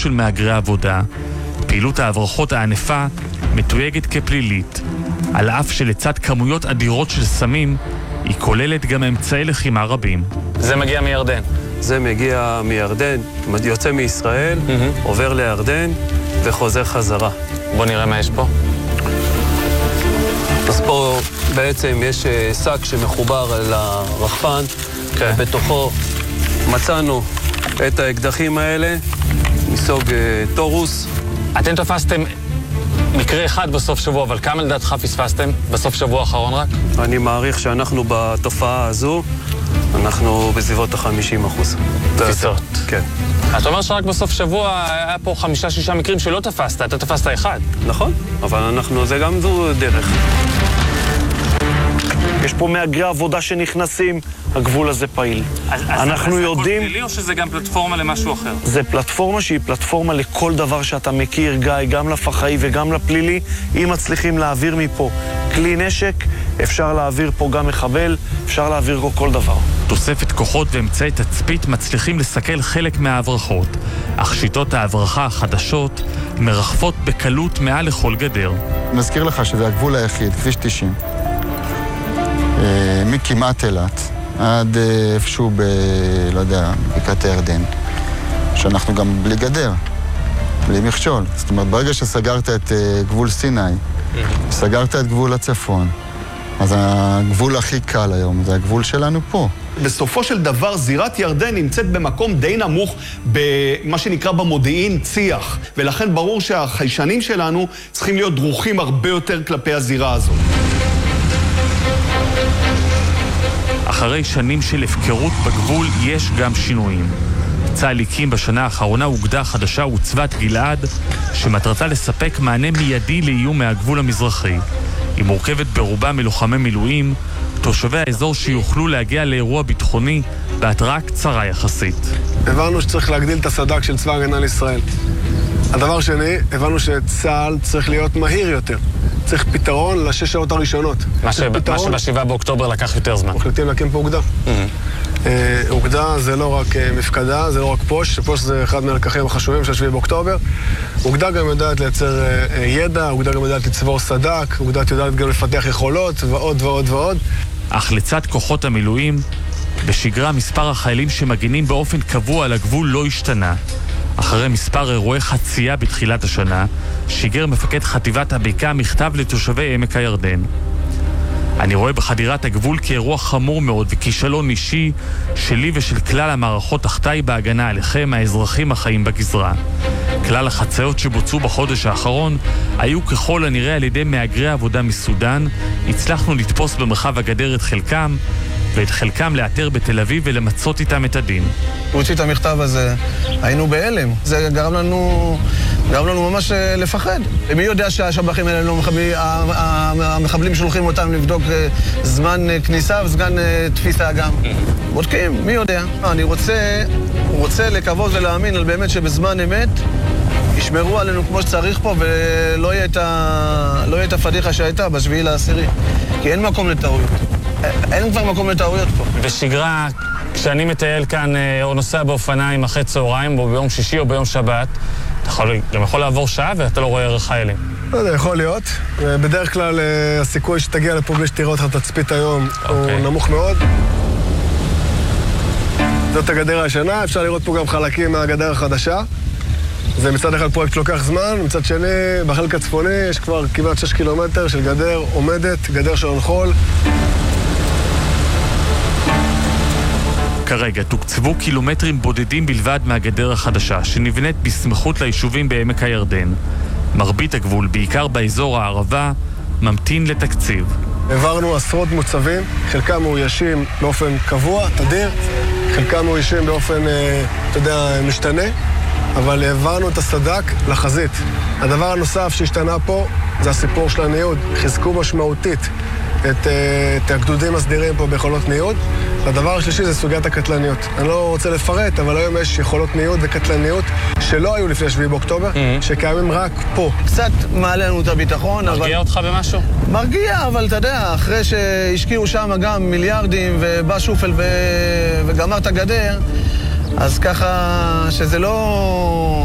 של מהגרי עבודה. פעילות ההברחות הענפה מתויגת כפלילית. על אף שלצד כמויות אדירות של סמים, היא כוללת גם אמצעי לחימה רבים. זה מגיע מירדן. זה מגיע מירדן, יוצא מישראל, עובר לירדן וחוזר חזרה. בוא נראה מה יש פה. אז פה בעצם יש שק שמחובר לרחפן, ובתוכו מצאנו את האקדחים האלה, מסוג טורוס. אתם תפסתם מקרה אחד בסוף שבוע, אבל כמה לדעתך פספסתם בסוף שבוע האחרון רק? אני מעריך שאנחנו בתופעה הזו, אנחנו בסביבות ה-50%. תפיסות. כן. אתה אומר שרק בסוף שבוע היה פה 5-6 מקרים שלא תפסת, אתה תפסת אחד. נכון, אבל אנחנו, זה גם זו דרך. יש פה מהגרי עבודה שנכנסים, הגבול הזה פעיל. אנחנו יודעים... זה הכל פלילי או שזה גם פלטפורמה למשהו אחר? זה פלטפורמה שהיא פלטפורמה לכל דבר שאתה מכיר, גיא, גם לפח"עי וגם לפלילי. אם מצליחים להעביר מפה כלי נשק, אפשר להעביר פה גם מחבל, אפשר להעביר פה כל דבר. תוספת כוחות ואמצעי תצפית מצליחים לסכל חלק מההברחות, אך שיטות ההברחה החדשות מרחפות בקלות מעל לכל גדר. נזכיר לך שזה הגבול היחיד, כביש 90. מכמעט אילת עד איפשהו לא יודע, בקעת הירדן, שאנחנו גם בלי גדר, בלי מכשול. זאת אומרת, ברגע שסגרת את גבול סיני, סגרת את גבול הצפון, אז הגבול הכי קל היום, זה הגבול שלנו פה. בסופו של דבר, זירת ירדן נמצאת במקום די נמוך במה שנקרא במודיעין ציח, ולכן ברור שהחיישנים שלנו צריכים להיות דרוכים הרבה יותר כלפי הזירה הזאת. אחרי שנים של הפקרות בגבול יש גם שינויים. צה"ל הקים בשנה האחרונה אוגדה חדשה וצבת גלעד, שמטרתה לספק מענה מיידי לאיום מהגבול המזרחי. היא מורכבת ברובה מלוחמי מילואים, תושבי האזור שיוכלו להגיע לאירוע ביטחוני בהתראה קצרה יחסית. הבנו שצריך להגדיל את הסד"כ של צבא הגנה לישראל. הדבר שני, הבנו שצה"ל צריך להיות מהיר יותר. צריך פתרון לשש שעות הראשונות. מה שב-7 באוקטובר לקח יותר זמן. מחליטים להקים פה אוגדה. אוגדה זה לא רק מפקדה, זה לא רק פוש, שפוש זה אחד מהלקחים החשובים של 7 באוקטובר. אוגדה גם יודעת לייצר ידע, אוגדה גם יודעת לצבור סד"כ, אוגדה יודעת גם לפתח יכולות ועוד ועוד ועוד. אך לצד כוחות המילואים, בשגרה מספר החיילים שמגינים באופן קבוע על הגבול לא השתנה. אחרי מספר אירועי חצייה בתחילת השנה, שיגר מפקד חטיבת הבקעה מכתב לתושבי עמק הירדן. אני רואה בחדירת הגבול כאירוע חמור מאוד וכישלון אישי שלי ושל כלל המערכות תחתיי בהגנה עליכם, האזרחים החיים בגזרה. כלל החציות שבוצעו בחודש האחרון היו ככל הנראה על ידי מהגרי עבודה מסודן. הצלחנו לתפוס במרחב הגדר את חלקם, ואת חלקם לאתר בתל אביב ולמצות איתם את הדין. הוא הוציא את המכתב הזה, היינו בהלם. זה גרם לנו ממש לפחד. מי יודע שהשב"חים האלה לא מחבלים, המחבלים שולחים אותם לבדוק זמן כניסה וזמן תפיסה גם. בודקים, מי יודע. אני רוצה לקוות ולהאמין על באמת שבזמן אמת ישמרו עלינו כמו שצריך פה ולא יהיה את הפדיחה שהייתה בשביעי לעשירי. כי אין מקום לטעויות. אין כבר מקום לטעויות פה. בשגרה, כשאני מטייל כאן או נוסע באופניים אחרי צהריים, או ביום שישי או ביום שבת, אתה גם יכול לעבור שעה ואתה לא רואה חיילים. לא יודע, יכול להיות. בדרך כלל הסיכוי שתגיע לפה בלי שתראה אותך תצפית היום הוא נמוך מאוד. זאת הגדר הישנה, אפשר לראות פה גם חלקים מהגדר החדשה. זה מצד אחד פרויקט שלוקח זמן, מצד שני, בחלק הצפוני יש כבר כמעט 6 קילומטר של גדר עומדת, גדר של חול. כרגע תוקצבו קילומטרים בודדים בלבד מהגדר החדשה, שנבנית בסמיכות ליישובים בעמק הירדן. מרבית הגבול, בעיקר באזור הערבה, ממתין לתקציב. העברנו עשרות מוצבים, חלקם מאוישים באופן קבוע, תדיר, חלקם מאוישים באופן, משתנה. אבל העברנו את הסד"כ לחזית. הדבר הנוסף שהשתנה פה זה הסיפור של הניוד. חיזקו משמעותית את הגדודים הסדירים פה ביכולות ניוד. והדבר השלישי זה סוגיית הקטלניות. אני לא רוצה לפרט, אבל היום יש יכולות ניוד וקטלניות שלא היו לפני 7 באוקטובר, שקיימים רק פה. קצת מעלה לנו את הביטחון, אבל... מרגיע אותך במשהו? מרגיע, אבל אתה יודע, אחרי שהשקיעו שם גם מיליארדים ובא שופל וגמר את הגדר, אז ככה שזה לא